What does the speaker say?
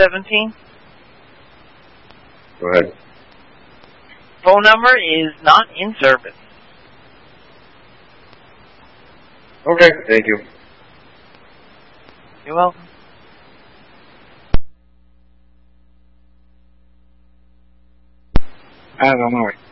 17. Go ahead. Phone number is not in service. Okay, thank you. You're welcome. I don't know.